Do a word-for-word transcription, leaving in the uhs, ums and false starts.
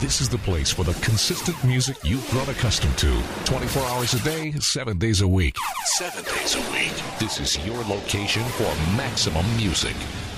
This is the place for the consistent music you've grown accustomed to. twenty-four hours a day, seven days a week. Seven days a week. This is your location for maximum music.